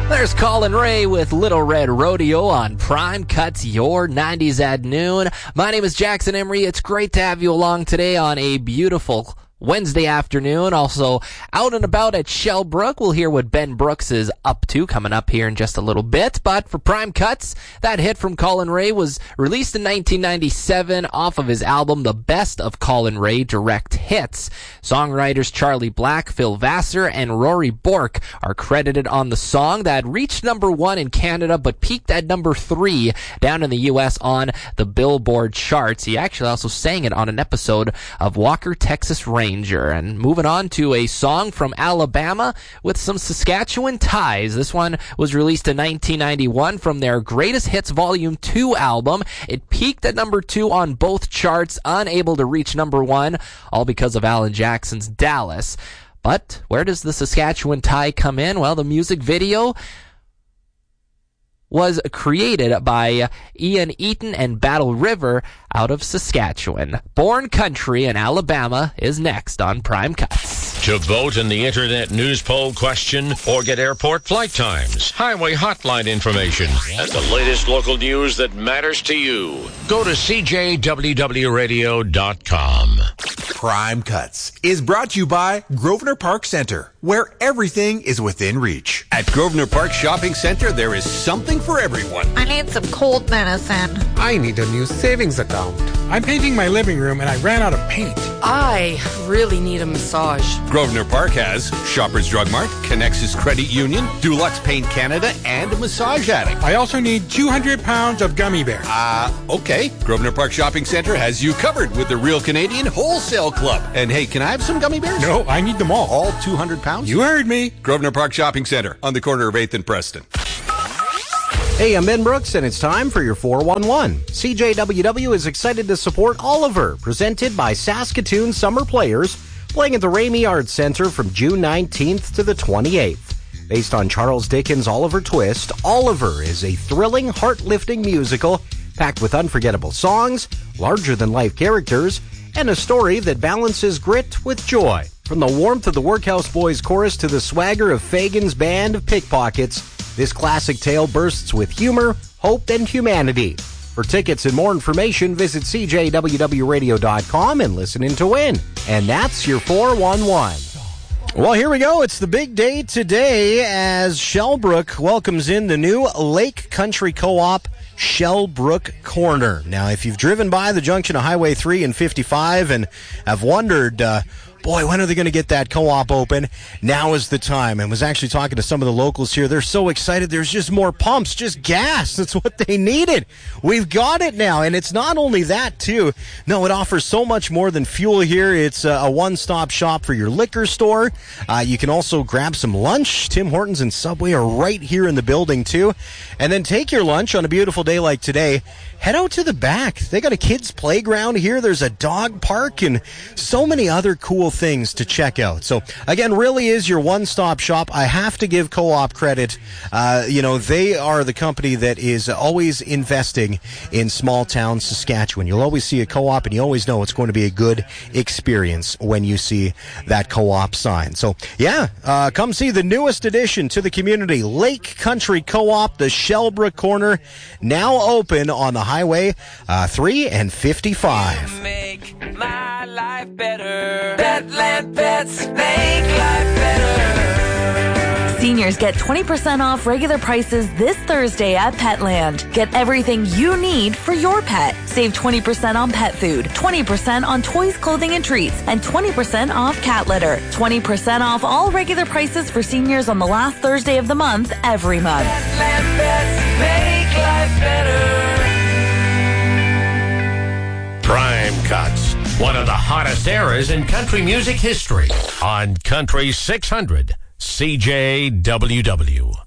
There's Colin Ray with Little Red Rodeo on Prime Cuts, your 90s at noon. My name is Jackson Emery. It's great to have you along today on a beautiful Wednesday afternoon. Also out and about at Shellbrook. We'll hear what Ben Brooks is up to coming up here in just a little bit. But for Prime Cuts, that hit from Colin Ray was released in 1997 off of his album The Best of Colin Ray Direct Hits. Songwriters Charlie Black, Phil Vassar, and Rory Bork are credited on the song that reached number 1 in Canada but peaked at number 3 down in the U.S. on the Billboard charts. He actually also sang it on an episode of Walker, Texas Ranger. And moving on to a song from Alabama with some Saskatchewan ties. This one was released in 1991 from their Greatest Hits Volume 2 album. It peaked at number 2 on both charts, unable to reach number 1, all because of Alan Jackson's Dallas. But where does the Saskatchewan tie come in? Well, the music video was created by Ian Eaton and Battle River out of Saskatchewan. Born Country in Alabama is next on Prime Cuts. To vote in the Internet News Poll question or get airport flight times, highway hotline information, and the latest local news that matters to you, go to CJWWRadio.com. Prime Cuts is brought to you by Grosvenor Park Center, where everything is within reach. At Grosvenor Park Shopping Center, there is something for everyone. I need some cold medicine. I need a new savings account. I'm painting my living room and I ran out of paint. I really need a massage. Grosvenor Park has Shoppers Drug Mart, Connexus Credit Union, Dulux Paint Canada, and a massage attic. I also need 200 pounds of gummy bears. Okay. Grosvenor Park Shopping Center has you covered with the Real Canadian Wholesale Club. And hey, can I have some gummy bears? No, I need them all. All 200 pounds? You heard me. Grosvenor Park Shopping Center on the corner of 8th and Preston. Hey, I'm Ben Brooks, and it's time for your 411. CJWW is excited to support Oliver, presented by Saskatoon Summer Players, playing at the Ramey Arts Center from June 19th to the 28th. Based on Charles Dickens' Oliver Twist, Oliver is a thrilling, heart-lifting musical packed with unforgettable songs, larger-than-life characters, and a story that balances grit with joy. From the warmth of the Workhouse Boys chorus to the swagger of Fagin's band of pickpockets, this classic tale bursts with humor, hope, and humanity. For tickets and more information, visit CJWWRadio.com and listen in to win. And that's your 411. Well, here we go. It's the big day today as Shellbrook welcomes in the new Lake Country Co-op Shellbrook Corner. Now, if you've driven by the junction of Highway 3 and 55 and have wondered, boy, when are they going to get that co-op open? Now is the time. And was actually talking to some of the locals here. They're so excited. There's just more pumps, just gas. That's what they needed. We've got it now. And it's not only that, too. No, it offers so much more than fuel here. It's a one-stop shop for your liquor store. You can also grab some lunch. Tim Hortons and Subway are right here in the building, too. And then take your lunch on a beautiful day like today. Head out to the back. They got a kids' playground here. There's a dog park and so many other cool things to check out. So, again, really is your one-stop shop. I have to give Co-op credit. They are the company that is always investing in small-town Saskatchewan. You'll always see a Co-op, and you always know it's going to be a good experience when you see that Co-op sign. So, come see the newest addition to the community, Lake Country Co-op, the Shellbrook Corner, now open on the Highway 3 and 55. Make my life better. Petland Pets make life better. Seniors get 20% off regular prices this Thursday at Petland. Get everything you need for your pet. Save 20% on pet food, 20% on toys, clothing, and treats, and 20% off cat litter. 20% off all regular prices for seniors on the last Thursday of the month every month. Petland Pets make life better. Prime Cuts, one of the hottest eras in country music history on Country 600 CJWW.